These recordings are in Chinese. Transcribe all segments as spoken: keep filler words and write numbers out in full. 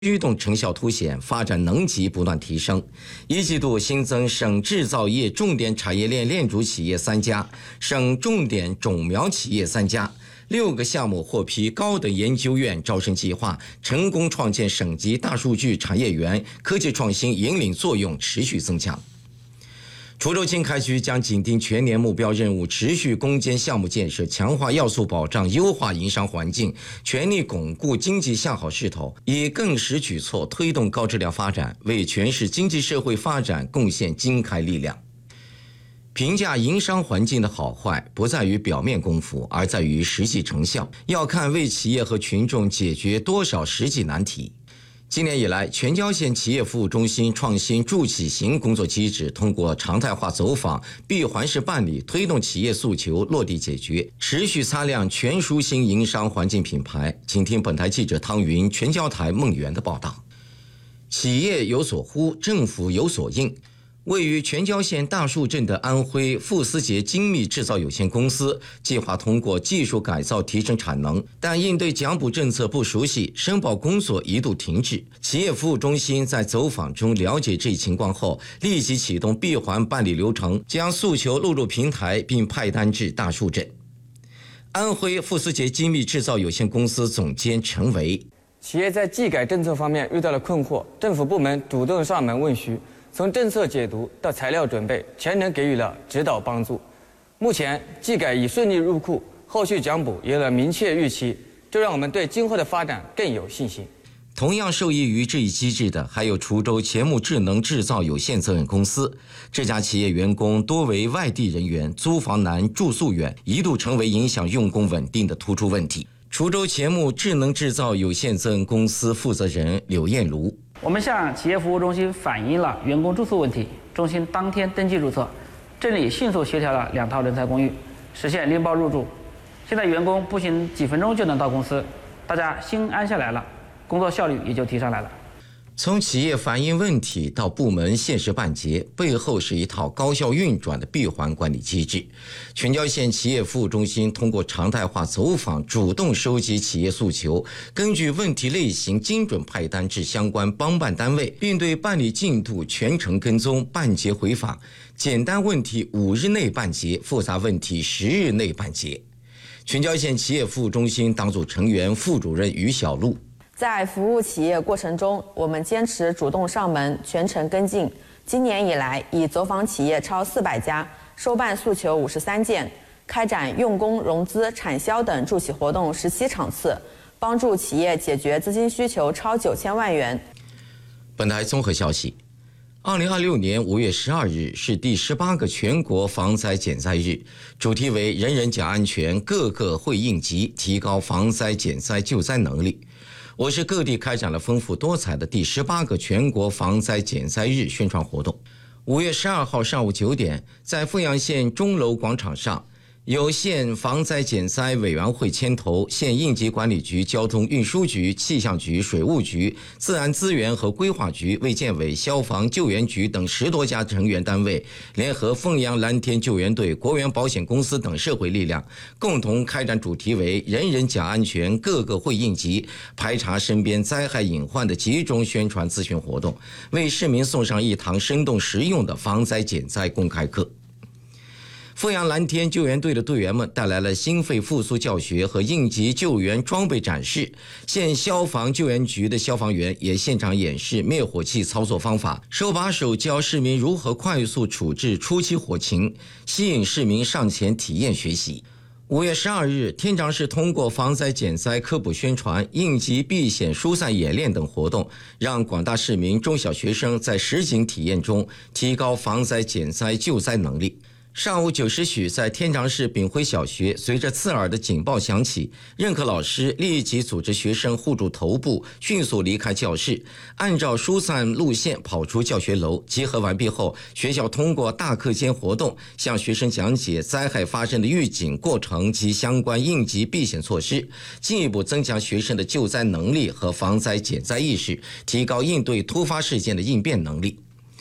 驱动成效凸显，发展能级不断提升。一季度新增省制造业重点产业链链主企业三家，省重点种苗企业三家。六个项目获批高等研究院招生计划，成功创建省级大数据产业园，科技创新引领作用持续增强。滁州经开局将紧盯全年目标任务，持续攻坚项目建设，强化要素保障，优化营商环境，全力巩固经济向好势头，以更实举措推动高质量发展，为全市经济社会发展贡献经开力量。评价营商环境的好坏，不在于表面功夫，而在于实际成效，要看为企业和群众解决多少实际难题。今年以来，全椒县企业服务中心创新助企行工作机制，通过常态化走访、闭环式办理，推动企业诉求落地解决，持续擦亮全舒心营商环境品牌。请听本台记者汤云、全椒台孟源的报道。企业有所呼，政府有所应。位于全椒县大树镇的安徽富思杰精密制造有限公司计划通过技术改造提升产能，但应对奖补政策不熟悉，申报工作一度停滞。企业服务中心在走访中了解这一情况后，立即启动闭环办理流程，将诉求录入平台并派单至大树镇。安徽富思杰精密制造有限公司总监陈维： 企业在技改政策方面遇到了困惑，政府部门主动上门问询，从政策解读到材料准备，全程给予了指导帮助。目前技改已顺利入库，后续奖补也有了明确预期，这让我们对今后的发展更有信心。 同样受益于这一机制的还有滁州钱穆智能制造有限责任公司。这家企业员工多为外地人员，租房难、住宿远，一度成为影响用工稳定的突出问题。滁州钱穆智能制造有限责任公司负责人柳艳茹： 我们向企业服务中心反映了员工住宿问题，中心当天登记注册，镇里迅速协调了两套人才公寓，实现拎包入住。现在员工步行几分钟就能到公司，大家心安下来了，工作效率也就提上来了。 从企业反映问题到部门限时办结，背后是一套高效运转的闭环管理机制。全椒县企业服务中心通过常态化走访，主动收集企业诉求，根据问题类型精准派单至相关帮办单位，并对办理进度全程跟踪，办结回访。简单问题五日内办结，复杂问题十日内办结。全椒县企业服务中心党组成员、副主任于小璐： 在服务企业过程中，我们坚持主动上门，全程跟进。今年以来，已走访企业超四百家，收办诉求五十三件，开展用工、融资、产销等助企活动十七场次，帮助企业解决资金需求超九千万元。 本台综合消息：二零二六年五月十二日是第十八个全国防灾减灾日，主题为人人讲安全，个个会应急，提高防灾减灾救灾能力。我市各地开展了丰富多彩的第十八个全国防灾减灾日宣传活动。五月十二号上午九点，在凤阳县钟楼广场上，由县防灾减灾委员会牵头，县应急管理局、交通运输局、气象局、水务局、自然资源和规划局、卫健委、消防救援局等十多家成员单位，联合凤阳蓝天救援队、国元保险公司等社会力量，共同开展主题为人人讲安全，个个会应急，排查身边灾害隐患的集中宣传咨询活动，为市民送上一堂生动实用的防灾减灾公开课。凤阳蓝天救援队的队员们带来了心肺复苏教学和应急救援装备展示，县消防救援局的消防员也现场演示灭火器操作方法，手把手教市民如何快速处置初期火情，吸引市民上前体验学习。五月十二日，天长市通过防灾减灾科普宣传、应急避险疏散演练等活动，让广大市民、中小学生在实景体验中提高防灾减灾救灾能力。上午九时许，在天长市炳辉小学，随着刺耳的警报响起，任课老师立即组织学生护住头部，迅速离开教室，按照疏散路线跑出教学楼。集合完毕后，学校通过大课间活动，向学生讲解灾害发生的预警过程及相关应急避险措施，进一步增强学生的救灾能力和防灾减灾意识，提高应对突发事件的应变能力。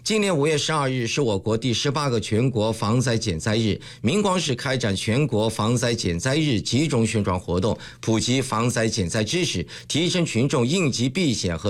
今年五月十二日是我国第十八个全国防灾减灾日，明光市开展全国防灾减灾日集中宣传活动，普及防灾减灾知识，提升群众应急避险和